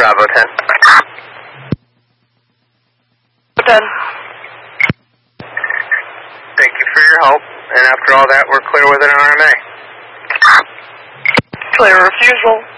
Bravo 10. 10. Thank you for your help, and after all that, we're clear with an RMA. Clear refusal.